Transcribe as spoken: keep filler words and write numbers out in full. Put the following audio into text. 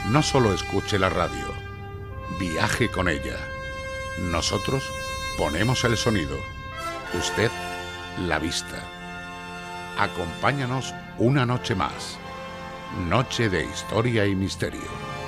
No solo escuche la radio, viaje con ella. Nosotros ponemos el sonido, usted la vista. Acompáñanos una noche más. Noche de historia y misterio.